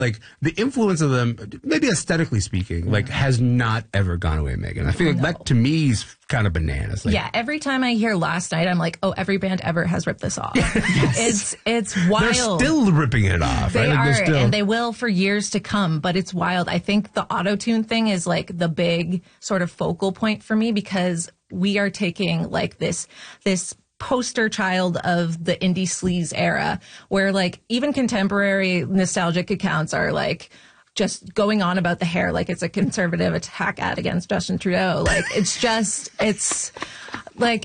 like the influence of them, maybe aesthetically speaking, like has not ever gone away, Megan. I feel like that to me is kind of bananas. Like, yeah, every time I hear Last Night, I'm like, oh, every band ever has ripped this off. It's wild. they're still ripping it off. They right? Like, are, and they will for years to come, but it's wild. I think the auto-tune thing is like the big sort of focal point for me, because we are taking like this poster child of the indie sleaze era, where like even contemporary nostalgic accounts are like just going on about the hair like it's a conservative attack ad against Justin Trudeau. Like it's like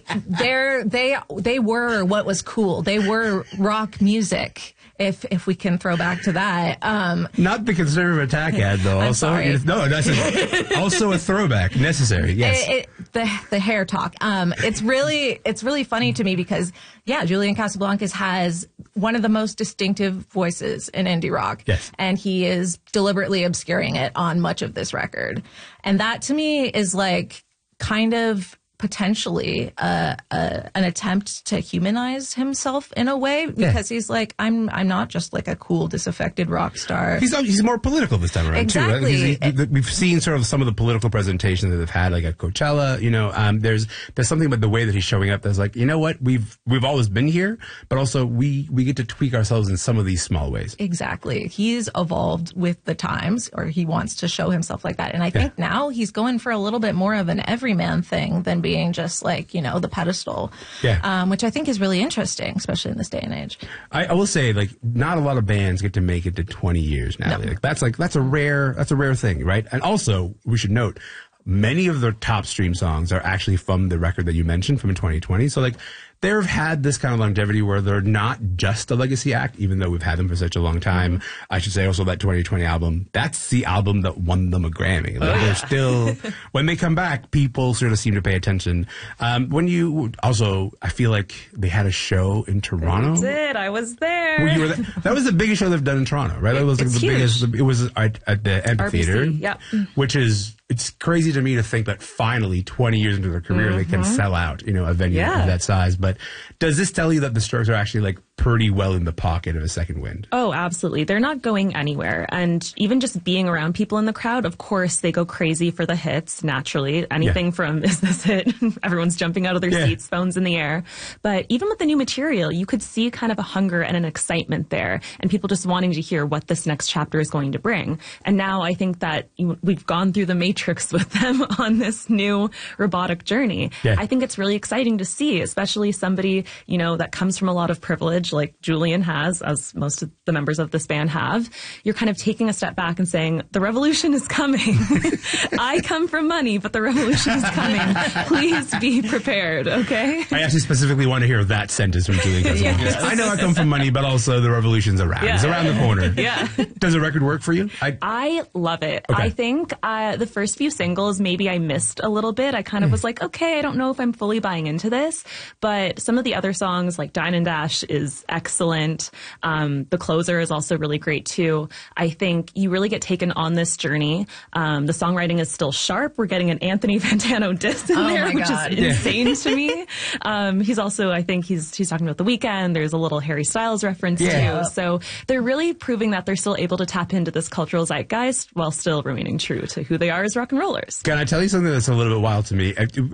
they were what was cool. They were rock music. If we can throw back to that. Not the conservative attack ad, though. I'm also, sorry. No, that's also a throwback. Necessary, yes. The hair talk. It's really funny to me because, yeah, Julian Casablancas has one of the most distinctive voices in indie rock. Yes. And he is deliberately obscuring it on much of this record. And that, to me, is like kind of potentially an attempt to humanize himself in a way, because he's like, I'm not just like a cool disaffected rock star. He's more political this time around exactly. too. Right? We've seen sort of some of the political presentations that they've had, like at Coachella. You know, there's something about the way that he's showing up that's like, you know what, we've always been here, but also we get to tweak ourselves in some of these small ways. Exactly. He's evolved with the times, or he wants to show himself like that. And I think now he's going for a little bit more of an everyman thing than being just like, you know, the pedestal, which I think is really interesting, especially in this day and age. I will say, like, not a lot of bands get to make it to 20 years now. No. Like, that's a rare thing, right? And also, we should note, many of their top stream songs are actually from the record that you mentioned from 2020. So, like, they've had this kind of longevity where they're not just a legacy act, even though we've had them for such a long time. I should say also that 2020 album, that's the album that won them a Grammy. Like, they're still, when they come back, people sort of seem to pay attention. I feel like they had a show in Toronto. They did. I was there. Were you were there? That was the biggest show they've done in Toronto, right? That was like it's the huge. biggest. It was at the amphitheater, RBC, yeah. Which is, it's crazy to me to think that finally 20 years into their career they can sell out, you know, a venue of that size. But does this tell you that the Strokes are actually like pretty well in the pocket of a second wind? Oh, absolutely. They're not going anywhere. And even just being around people in the crowd, of course, they go crazy for the hits, naturally. Anything from Is This It? Everyone's jumping out of their seats, phones in the air. But even with the new material, you could see kind of a hunger and an excitement there, and people just wanting to hear what this next chapter is going to bring. And now I think that we've gone through the matrix with them on this new robotic journey. Yeah. I think it's really exciting to see, especially somebody, you know, that comes from a lot of privilege like Julian has, as most of the members of this band have. You're kind of taking a step back and saying, the revolution is coming. I come from money, but the revolution is coming. Please be prepared, okay? I actually specifically want to hear that sentence from Julian Casablancas. Yes. I know I come from money, but also the revolution's around. Yeah. It's around the corner. Yeah. Does the record work for you? I love it. Okay. I think the first few singles, maybe I missed a little bit. I kind of was like, okay, I don't know if I'm fully buying into this. But some of the other songs, like Dine and Dash, is excellent. The Closer is also really great too. I think you really get taken on this journey. The songwriting is still sharp. We're getting an Anthony Fantano diss in there, which is insane to me. He's also, I think he's talking about The Weeknd. There's a little Harry Styles reference too. So they're really proving that they're still able to tap into this cultural zeitgeist while still remaining true to who they are as rock and rollers. Can I tell you something that's a little bit wild to me?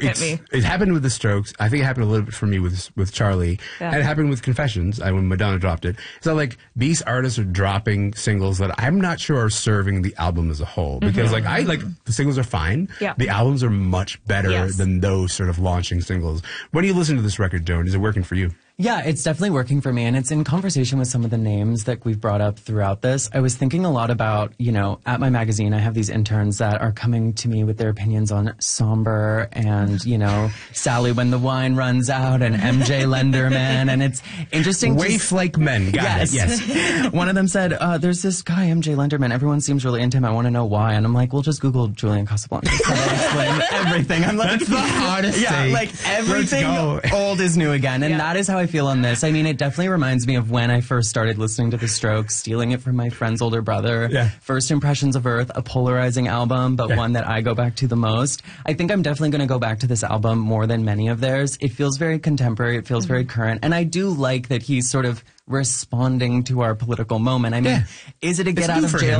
It happened with the Strokes. I think it happened a little bit for me with Charlie. Yeah. And it happened with Confessions when Madonna dropped it. So like these artists are dropping singles that I'm not sure are serving the album as a whole. Because like the singles are fine. Yeah. The albums are much better than those sort of launching singles. When you listen to this record, Joan, is it working for you? Yeah, it's definitely working for me, and it's in conversation with some of the names that we've brought up throughout this. I was thinking a lot about, you know, at my magazine, I have these interns that are coming to me with their opinions on Somber and, you know, Sally When the Wine Runs Out and MJ Lenderman, and it's interesting. Waif like men. Got it. Yes. One of them said, there's this guy, MJ Lenderman, everyone seems really into him, I want to know why. And I'm like, well, just Google Julian Casablancas. That'll explain everything. I'm like, that's the hardest thing. Like everything old is new again, and that is how I feel on this. I mean, it definitely reminds me of when I first started listening to The Strokes, stealing it from my friend's older brother. Yeah. First Impressions of Earth, a polarizing album, but one that I go back to the most. I think I'm definitely going to go back to this album more than many of theirs. It feels very contemporary. It feels very current. And I do like that he's sort of responding to our political moment. I mean, is it a get out of jail